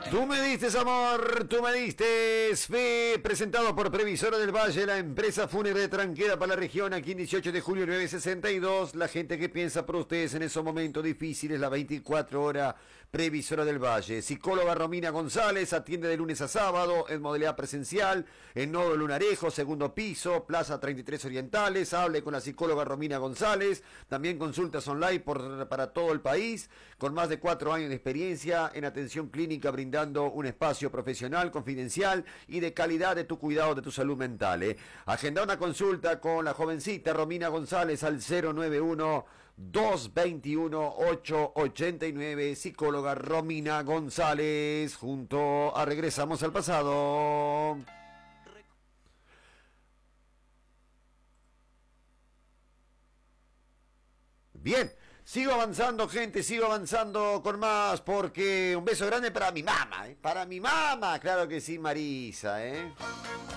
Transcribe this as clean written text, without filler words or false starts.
Tú me diste amor, tú me diste fe, presentado por Previsora del Valle, la empresa fúnebre tranquera para la región, aquí en 18 de julio 962, la gente que piensa por ustedes en esos momentos difíciles, la 24 horas, Previsora del Valle. Psicóloga Romina González, atiende de lunes a sábado, en modalidad presencial, en Nodo Lunarejo, segundo piso, Plaza 33 Orientales, hable con la psicóloga Romina González, también consultas online para todo el país, con más de 4 años de experiencia en atención clínica, brindando un espacio profesional, confidencial y de calidad de tu cuidado de tu salud mental. Agenda una consulta con la jovencita Romina González al 091-221-889, psicóloga Romina González, junto a Regresamos al Pasado. Bien. Sigo avanzando, gente, sigo avanzando con más, porque un beso grande para mi mamá, claro que sí, Marisa,